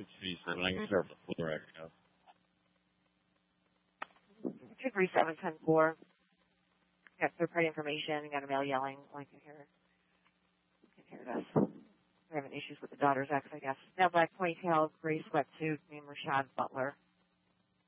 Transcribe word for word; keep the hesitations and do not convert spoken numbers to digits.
two three seven. I can start with the floor, I guess. two three seven ten four. Got third-party information. Got a male yelling. I can hear, I can hear this. We're having issues with the daughter's ex, I guess. Now black ponytail, gray sweatsuit, named Rashad Butler.